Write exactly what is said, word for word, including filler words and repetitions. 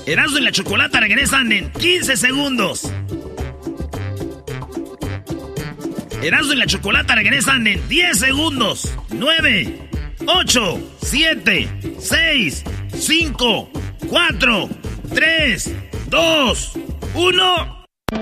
Erasmo y la Chocolata regresan en quince segundos. Erasmo y la Chocolata regresan en diez segundos. nueve, ocho, siete, seis, cinco, cuatro, tres, dos, uno...